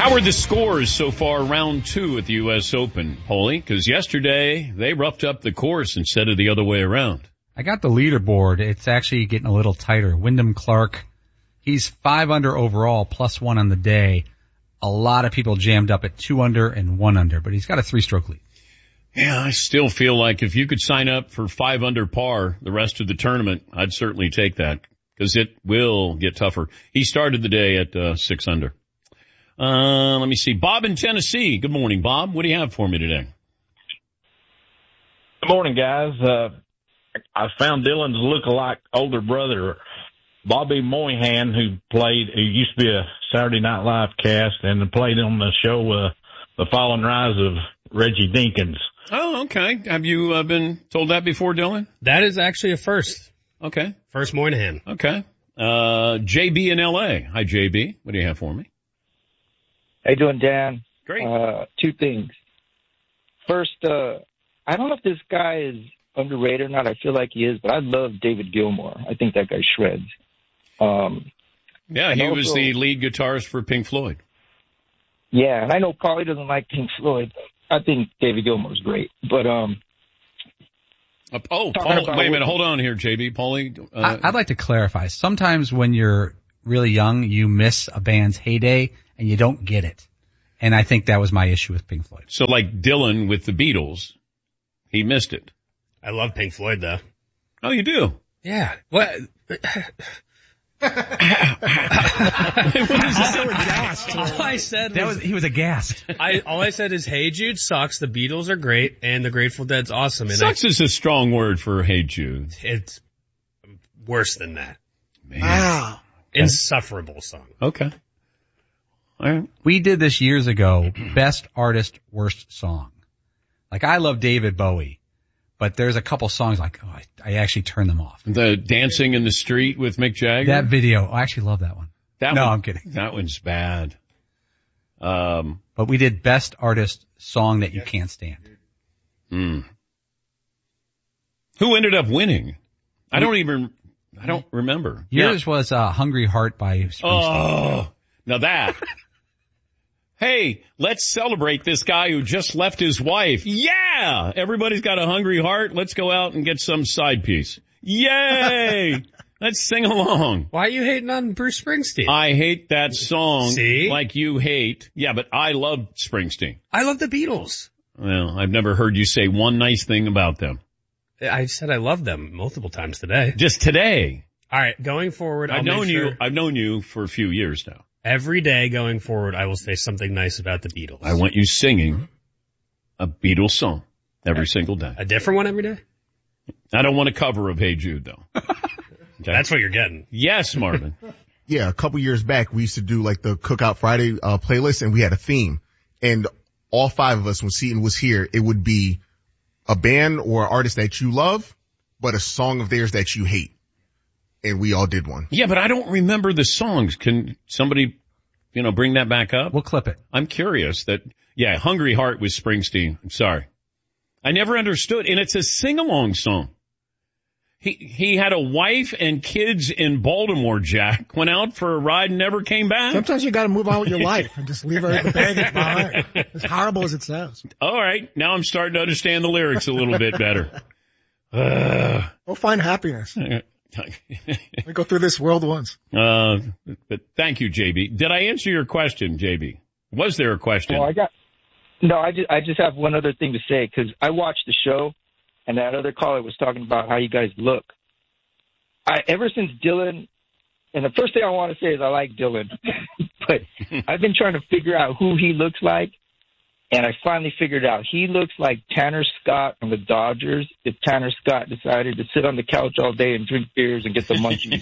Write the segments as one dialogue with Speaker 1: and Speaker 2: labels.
Speaker 1: How are the scores so far, round 2 at the U.S. Open, Paulie? Because yesterday they roughed up the course instead of the other way around.
Speaker 2: I got the leaderboard. It's actually getting a little tighter. Wyndham Clark, he's 5 under overall, +1 on the day. A lot of people jammed up at 2 under and 1 under, but he's got a 3-stroke lead.
Speaker 1: Yeah, I still feel like if you could sign up for 5 under par the rest of the tournament, I'd certainly take that because it will get tougher. He started the day at 6 under. Let me see. Bob in Tennessee. Good morning, Bob. What do you have for me today?
Speaker 3: Good morning, guys. I found Dylan's look-alike older brother, Bobby Moynihan, who used to be a Saturday Night Live cast and played on the show, The Fall and Rise of Reggie Dinkins.
Speaker 1: Oh, okay. Have you been told that before, Dylan?
Speaker 4: That is actually a first.
Speaker 1: Okay.
Speaker 4: First Moynihan.
Speaker 1: Okay. JB in L.A. Hi, JB. What do you have for me?
Speaker 5: How you doing, Dan?
Speaker 1: Great.
Speaker 5: 2 things. First, I don't know if this guy is underrated or not. I feel like he is, but I love David Gilmour. I think that guy shreds.
Speaker 1: Yeah, he was the lead guitarist for Pink Floyd.
Speaker 5: Yeah, and I know Paulie doesn't like Pink Floyd. I think David Gilmour's great, but
Speaker 1: Paul, wait a minute. Hold on here, JB. Paulie.
Speaker 2: I'd like to clarify. Sometimes when you're really young, you miss a band's heyday and you don't get it. And I think that was my issue with Pink Floyd.
Speaker 1: So like Dylan with the Beatles, he missed it.
Speaker 4: I love Pink Floyd, though.
Speaker 1: Oh, you do?
Speaker 4: Yeah. What?
Speaker 2: All I said was he was aghast.
Speaker 4: All I said is, "Hey Jude sucks. The Beatles are great, and the Grateful Dead's awesome." And
Speaker 1: sucks is a strong word for Hey Jude.
Speaker 4: It's worse than that.
Speaker 1: Man.
Speaker 6: Wow.
Speaker 1: Okay.
Speaker 4: Insufferable song.
Speaker 1: Okay. All right.
Speaker 2: We did this years ago. Best artist, worst song. Like I love David Bowie, but there's a couple songs like I actually turn them off.
Speaker 1: The Dancing in the Street with Mick Jagger.
Speaker 2: That video, I actually love that one. I'm kidding.
Speaker 1: That one's bad.
Speaker 2: But we did best artist song that you can't stand.
Speaker 1: Who ended up winning? I don't remember.
Speaker 2: Yours was Hungry Heart by Springsteen.
Speaker 1: Oh, now that. Hey, let's celebrate this guy who just left his wife. Yeah! Everybody's got a hungry heart. Let's go out and get some side piece. Yay! Let's sing along.
Speaker 4: Why are you hating on Bruce Springsteen?
Speaker 1: I hate that song.
Speaker 4: See?
Speaker 1: Like you hate. Yeah, but I love Springsteen.
Speaker 4: I love the Beatles.
Speaker 1: Well, I've never heard you say one nice thing about them.
Speaker 4: I said I love them multiple times today.
Speaker 1: Just today.
Speaker 4: All right, going forward,
Speaker 1: I've known you for a few years now.
Speaker 4: Every day going forward, I will say something nice about the Beatles.
Speaker 1: I want you singing a Beatles song every single day.
Speaker 4: A different one every day?
Speaker 1: I don't want a cover of Hey Jude, though. Okay.
Speaker 4: That's what you're getting.
Speaker 1: Yes, Marvin.
Speaker 6: Yeah, a couple years back, we used to do like the Cookout Friday playlist, and we had a theme. And all 5 of us, when Seton was here, it would be a band or artist that you love, but a song of theirs that you hate. And we all did one.
Speaker 1: Yeah, but I don't remember the songs. Can somebody, bring that back up?
Speaker 2: We'll clip it.
Speaker 1: I'm curious Hungry Heart was Springsteen. I'm sorry. I never understood. And it's a sing-along song. He had a wife and kids in Baltimore, Jack. Went out for a ride and never came back.
Speaker 6: Sometimes you gotta move on with your life and just leave the baggage behind. As horrible as it sounds.
Speaker 1: All right. Now I'm starting to understand the lyrics a little bit better.
Speaker 6: Go find happiness. We go through this world once.
Speaker 1: But thank you, JB. Did I answer your question, JB? Was there a question?
Speaker 5: Well, I just have one other thing to say because I watched the show and that other caller was talking about how you guys look. Ever since Dylan, and the first thing I want to say is I like Dylan, but I've been trying to figure out who he looks like. And I finally figured out he looks like Tanner Scott from the Dodgers if Tanner Scott decided to sit on the couch all day and drink beers and get the munchies.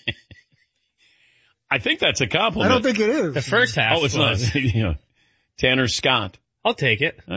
Speaker 1: I think that's a compliment.
Speaker 6: I don't think it is.
Speaker 4: The first half.
Speaker 1: Oh, it's not. Tanner Scott.
Speaker 4: I'll take it.
Speaker 1: All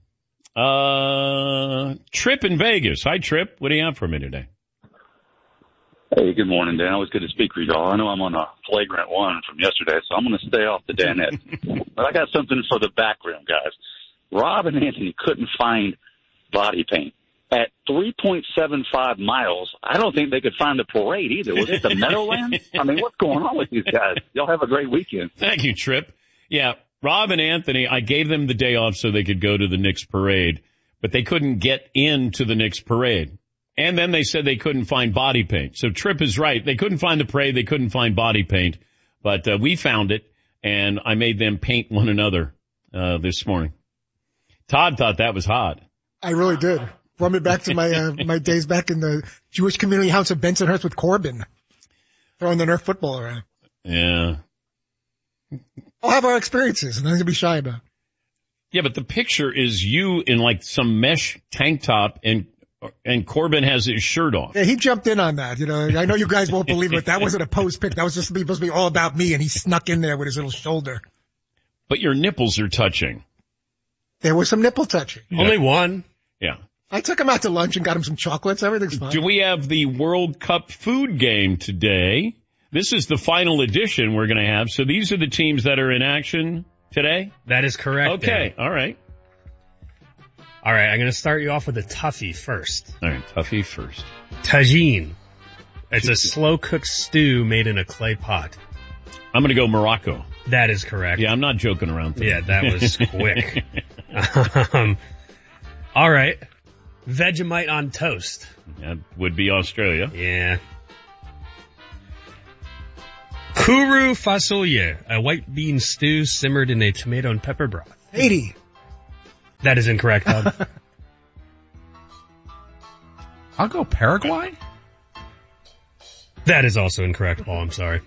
Speaker 1: right. Trip in Vegas. Hi, Trip. What do you have for me today?
Speaker 7: Hey, good morning, Dan. Always good to speak with y'all. I know I'm on a flagrant one from yesterday, so I'm going to stay off the Danette. But I got something for the background, guys. Rob and Anthony couldn't find body paint. At 3.75 miles, I don't think they could find the parade either. Was it the Meadowlands? I mean, what's going on with these guys? Y'all have a great weekend.
Speaker 1: Thank you, Trip. Yeah, Rob and Anthony, I gave them the day off so they could go to the Knicks parade, but they couldn't get into the Knicks parade. And then they said they couldn't find body paint. So Tripp is right. They couldn't find the parade. They couldn't find body paint. But we found it, and I made them paint one another this morning. Todd thought that was hot.
Speaker 8: I really did. Brought me back to my my days back in the Jewish community house of Bensonhurst with Corbin, throwing the Nerf football around.
Speaker 1: Yeah.
Speaker 8: I'll have our experiences, nothing to be shy about.
Speaker 1: Yeah, but the picture is you in like some mesh tank top, and Corbin has his shirt off.
Speaker 8: Yeah, he jumped in on that. You know, I know you guys won't believe it. That wasn't a posed pic. That was just supposed to be all about me, and he snuck in there with his little shoulder.
Speaker 1: But your nipples are touching.
Speaker 8: There was some nipple touching.
Speaker 1: Yeah.
Speaker 4: Only one.
Speaker 1: Yeah.
Speaker 8: I took him out to lunch and got him some chocolates. Everything's fine.
Speaker 1: Do we have the World Cup food game today? This is the final edition we're going to have. So these are the teams that are in action today?
Speaker 4: That is correct.
Speaker 1: Okay.
Speaker 4: Dan.
Speaker 1: All right.
Speaker 4: All right. I'm going to start you off with a toughie first.
Speaker 1: All right. Toughie first.
Speaker 4: Tagine. It's a slow-cooked stew made in a clay pot.
Speaker 1: I'm going to go Morocco.
Speaker 4: That is correct.
Speaker 1: Yeah, I'm not joking around.
Speaker 4: Yeah, that was quick. All right. Vegemite on toast.
Speaker 1: That would be Australia.
Speaker 4: Yeah. Kuru fasulye, a white bean stew simmered in a tomato and pepper broth.
Speaker 8: 80.
Speaker 4: That is incorrect, Bob.
Speaker 2: I'll go Paraguay.
Speaker 4: That is also incorrect, Paul. I'm sorry.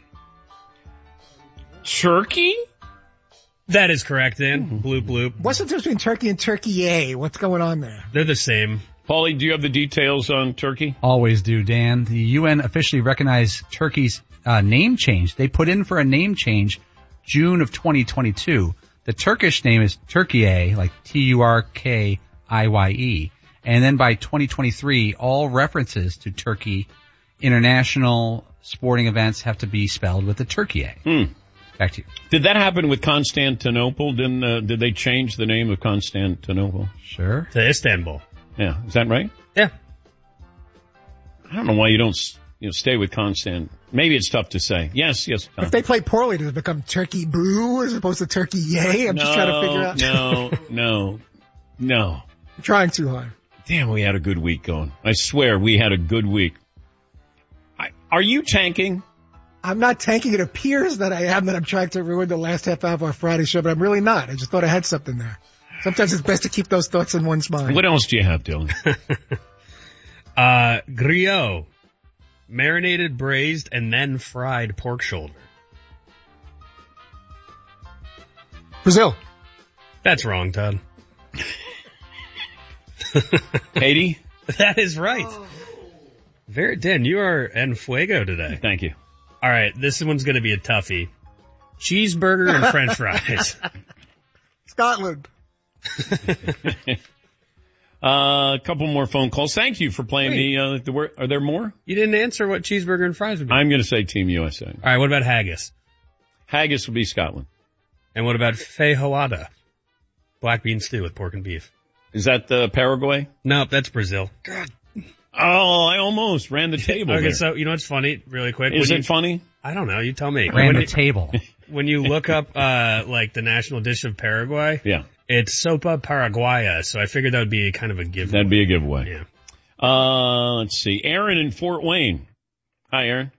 Speaker 1: Turkey?
Speaker 4: That is correct, Dan. Bloop, bloop.
Speaker 8: What's the difference between Turkey and Turkey? What's going on there?
Speaker 4: They're the same.
Speaker 1: Paulie, do you have the details on Turkey?
Speaker 2: Always do, Dan. The UN officially recognized Turkey's name change. They put in for a name change June of 2022. The Turkish name is Turkiye, like Turkiye. And then by 2023, all references to Turkey international sporting events have to be spelled with the Turkiye. Back to you.
Speaker 1: Did that happen with Constantinople? Did they change the name of Constantinople?
Speaker 2: Sure.
Speaker 4: To Istanbul.
Speaker 1: Yeah. Is that right?
Speaker 4: Yeah.
Speaker 1: I don't know why you don't stay with Constant. Maybe it's tough to say. Yes. Tom.
Speaker 8: If they play poorly, does it become Turkey Boo as opposed to Turkey Yay? I'm just trying to figure out.
Speaker 1: No.
Speaker 8: I'm trying too hard.
Speaker 1: Damn, we had a good week going. I swear we had a good week. Are you tanking?
Speaker 8: I'm not tanking. It appears that I am, that I'm trying to ruin the last half hour of our Friday show, but I'm really not. I just thought I had something there. Sometimes it's best to keep those thoughts in one's mind.
Speaker 1: What else do you have, Dylan?
Speaker 4: Griot. Marinated, braised, and then fried pork shoulder.
Speaker 8: Brazil.
Speaker 4: That's wrong, Todd.
Speaker 1: Haiti?
Speaker 4: That is right. Dan, you are en fuego today.
Speaker 1: Thank you.
Speaker 4: All right, this one's going to be a toughie. Cheeseburger and french fries.
Speaker 8: Scotland.
Speaker 1: A couple more phone calls. Thank you for playing are there more?
Speaker 4: You didn't answer what cheeseburger and fries would be.
Speaker 1: I'm going to say Team USA.
Speaker 4: All right, what about haggis?
Speaker 1: Haggis would be Scotland.
Speaker 4: And what about feijoada? Black bean stew with pork and beef.
Speaker 1: Is that Paraguay?
Speaker 4: Nope, that's Brazil.
Speaker 8: God.
Speaker 1: Oh, I almost ran the table.
Speaker 4: Okay,
Speaker 1: there.
Speaker 4: So you know what's funny? Really quick.
Speaker 1: Is it funny?
Speaker 4: I don't know. You tell me.
Speaker 2: Ran the table.
Speaker 4: When you look up like the national dish of Paraguay,
Speaker 1: yeah,
Speaker 4: it's sopa paraguaya. So I figured that would be kind of a giveaway.
Speaker 1: That'd be a giveaway.
Speaker 4: Yeah.
Speaker 1: Let's see. Aaron in Fort Wayne. Hi, Aaron.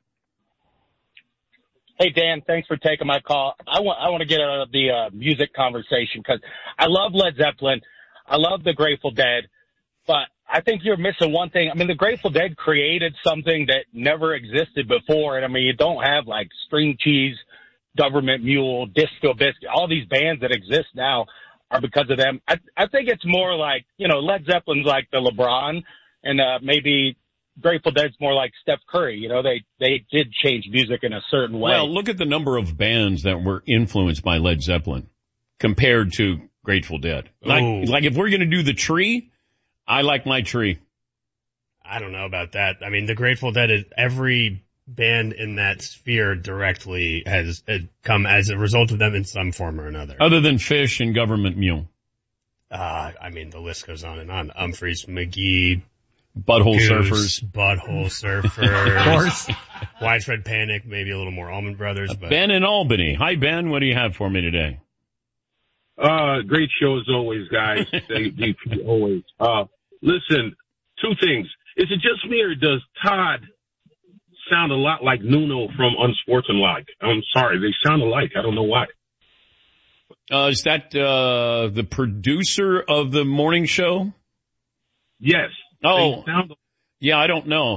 Speaker 9: Hey, Dan, thanks for taking my call. I want to get out of the music conversation because I love Led Zeppelin. I love the Grateful Dead, but I think you're missing one thing. I mean, the Grateful Dead created something that never existed before. And I mean, you don't have like String Cheese, Government Mule, Disco Biscuit. All these bands that exist now are because of them. I think it's more like, Led Zeppelin's like the LeBron, and maybe Grateful Dead's more like Steph Curry. They did change music in a certain way.
Speaker 1: Well, look at the number of bands that were influenced by Led Zeppelin compared to Grateful Dead. Like if we're going to do the tree, I like my tree.
Speaker 4: I don't know about that. I mean, the Grateful Dead is every band in that sphere directly has come as a result of them in some form or another.
Speaker 1: Other than Fish and Government Mule.
Speaker 4: I mean, the list goes on and on. Humphreys, McGee,
Speaker 1: Butthole
Speaker 4: Goose,
Speaker 1: Surfers.
Speaker 4: Butthole Surfers. Of course. Widespread Panic, maybe a little more Allman Brothers. But
Speaker 1: Ben in Albany. Hi, Ben. What do you have for me today?
Speaker 10: Great show as always, guys. DP, always. Listen, two things. Is it just me or does Todd sound a lot like Nuno from Unsportsmanlike? I'm sorry, they sound alike. I don't know why.
Speaker 1: Is that the producer of the morning show?
Speaker 10: Yes.
Speaker 1: Oh, yeah, I don't know.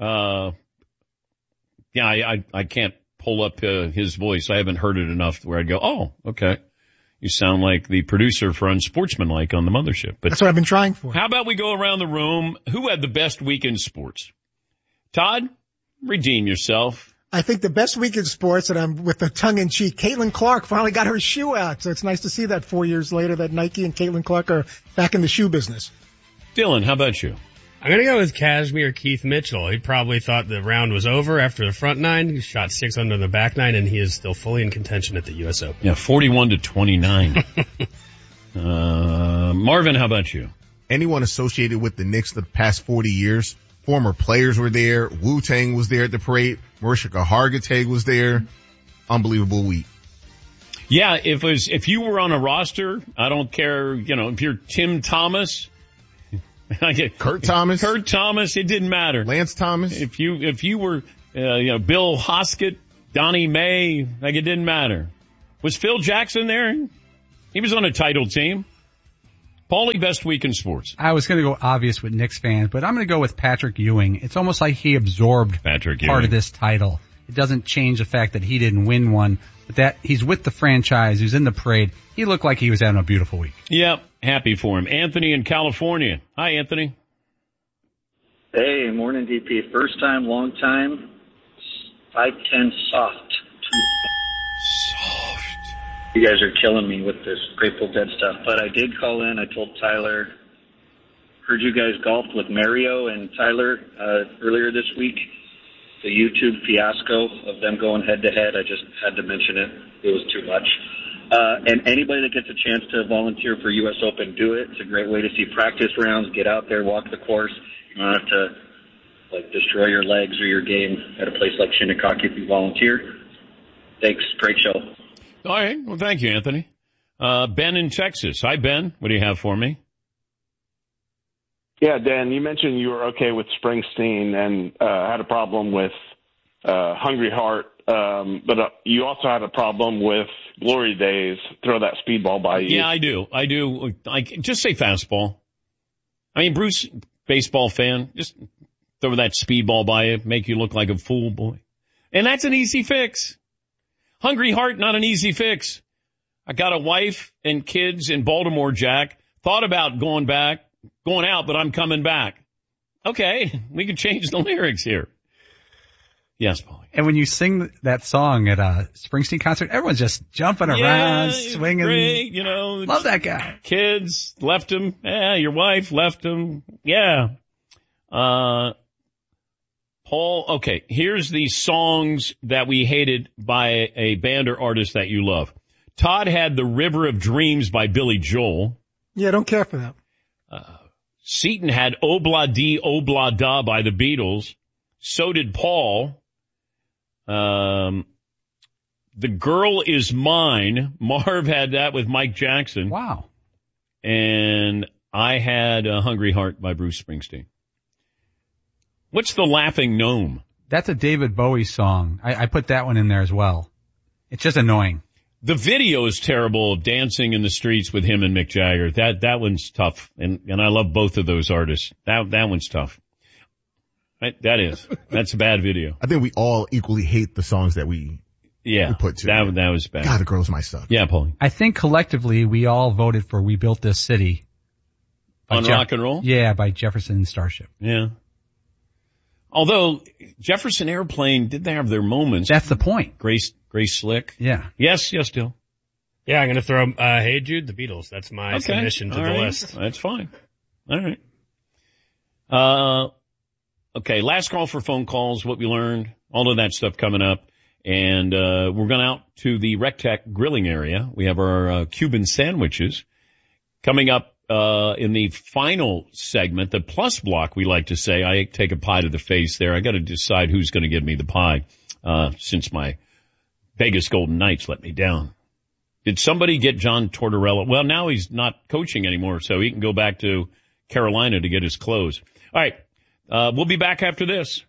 Speaker 1: Yeah, I can't pull up his voice. I haven't heard it enough where I'd go, oh, okay. You sound like the producer for Unsportsmanlike on the mothership. But
Speaker 8: that's what I've been trying for.
Speaker 1: How about we go around the room? Who had the best week in sports? Todd, redeem yourself.
Speaker 8: I think the best week in sports, and I'm with the tongue-in-cheek, Caitlin Clark finally got her shoe out. So it's nice to see that 4 years later that Nike and Caitlin Clark are back in the shoe business.
Speaker 1: Dylan, how about you?
Speaker 4: I'm going to go with Kashmir Keith Mitchell. He probably thought the round was over after the front nine. He shot 6 under the back nine, and he is still fully in contention at the U.S. Open.
Speaker 1: Yeah, 41-29. Marvin, how about you?
Speaker 6: Anyone associated with the Knicks the past 40 years, former players were there. Wu-Tang was there at the parade. Marishka Hargitay was there. Unbelievable week.
Speaker 1: Yeah, if you were on a roster, I don't care, if you're Tim Thomas,
Speaker 6: Kurt Thomas,
Speaker 1: it didn't matter.
Speaker 6: Lance Thomas.
Speaker 1: If you were, Bill Hoskett, Donnie May, it didn't matter. Was Phil Jackson there? He was on a title team. Paulie, best week in sports.
Speaker 2: I was going to go obvious with Knicks fans, but I'm going to go with Patrick Ewing. It's almost like he absorbed part of this title. It doesn't change the fact that he didn't win one, but that he's with the franchise, who's in the parade. He looked like he was having a beautiful week.
Speaker 1: Yeah, happy for him. Anthony in California. Hi, Anthony.
Speaker 11: Hey, morning, DP. First time, long time. 5'10" soft. You guys are killing me with this Grateful Dead stuff, but I did call in. I told Tyler, heard you guys golfed with Mario and Tyler earlier this week. The YouTube fiasco of them going head-to-head, I just had to mention it. It was too much. And anybody that gets a chance to volunteer for U.S. Open, do it. It's a great way to see practice rounds, get out there, walk the course. You don't have to destroy your legs or your game at a place like Shinnecock if you volunteer. Thanks. Great show.
Speaker 1: All right. Well, thank you, Anthony. Ben in Texas. Hi, Ben. What do you have for me?
Speaker 12: Yeah, Dan, you mentioned you were okay with Springsteen and had a problem with Hungry Heart, but you also had a problem with Glory Days. Throw that speedball by you.
Speaker 1: Yeah, I do. Just say fastball. I mean, Bruce, baseball fan, just throw that speedball by you, make you look like a fool boy. And that's an easy fix. Hungry Heart, not an easy fix. I got a wife and kids in Baltimore, Jack. Thought about going out, but I'm coming back. Okay, we can change the lyrics here. Yes, Paulie.
Speaker 2: And when you sing that song at a Springsteen concert, everyone's just jumping around, swinging.
Speaker 1: Great,
Speaker 2: Love that guy.
Speaker 1: Kids left him. Yeah, your wife left him. Yeah. Paul, okay, here's the songs that we hated by a band or artist that you love. Todd had The River of Dreams by Billy Joel.
Speaker 8: Yeah, I don't care for that.
Speaker 1: Seton had Obla Di Obla Da by the Beatles. So did Paul. The Girl Is Mine. Marv had that with Mike Jackson.
Speaker 2: Wow.
Speaker 1: And I had Hungry Heart by Bruce Springsteen. What's The Laughing Gnome?
Speaker 2: That's a David Bowie song. I put that one in there as well. It's just annoying.
Speaker 1: The video is terrible of dancing in the streets with him and Mick Jagger. That one's tough. And I love both of those artists. That one's tough. That's a bad video.
Speaker 6: I think we all equally hate the songs that we put to.
Speaker 1: That was bad.
Speaker 6: God, the girls might suck.
Speaker 1: Yeah, Paulie.
Speaker 2: I think collectively we all voted for We Built This City.
Speaker 1: On rock and roll?
Speaker 2: Yeah, by Jefferson and Starship.
Speaker 1: Yeah. Although Jefferson Airplane, did they have their moments?
Speaker 2: That's the point.
Speaker 1: Grace Slick.
Speaker 2: Yeah.
Speaker 1: Yes, Dill.
Speaker 4: Yeah, I'm going to throw Hey Jude, the Beatles. That's my submission to the list.
Speaker 1: That's fine. All right. Okay, last call for phone calls, what we learned, all of that stuff coming up. And we're going out to the Rectech grilling area. We have our Cuban sandwiches coming up. In the final segment, the plus block, we like to say, I take a pie to the face there. I got to decide who's going to give me the pie, since my Vegas Golden Knights let me down. Did somebody get John Tortorella? Well, now he's not coaching anymore, so he can go back to Carolina to get his clothes. All right. We'll be back after this.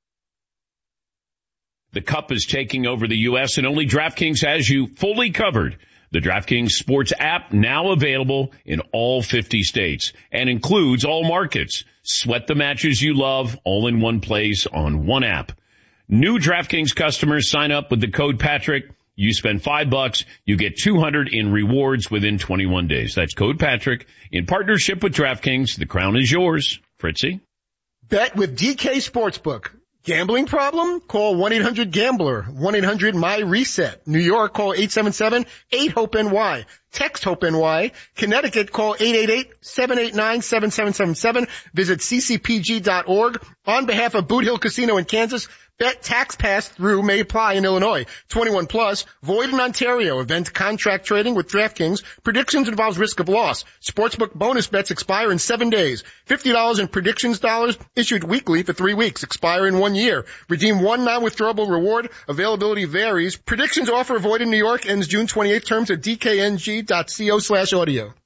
Speaker 1: The Cup is taking over the U.S. and only DraftKings has you fully covered. The DraftKings Sports app now available in all 50 states and includes all markets. Sweat the matches you love all in one place on one app. New DraftKings customers sign up with the code Patrick. You spend $5, you get $200 in rewards within 21 days. That's code Patrick in partnership with DraftKings. The crown is yours. Fritzy?
Speaker 13: Bet with DK Sportsbook. Gambling problem? Call 1-800-GAMBLER. 1-800-MY-RESET. New York, call 877-8-HOPE-NY. Text HOPE-NY. Connecticut, call 888-789-7777. Visit ccpg.org. On behalf of Boot Hill Casino in Kansas, bet tax pass-through may apply in Illinois. 21 plus, void in Ontario. Event contract trading with DraftKings. Predictions involves risk of loss. Sportsbook bonus bets expire in 7 days. $50 in predictions dollars issued weekly for 3 weeks. Expire in 1 year. Redeem one non-withdrawable reward. Availability varies. Predictions offer void in New York. Ends June 28th. Terms at dkng.co/audio.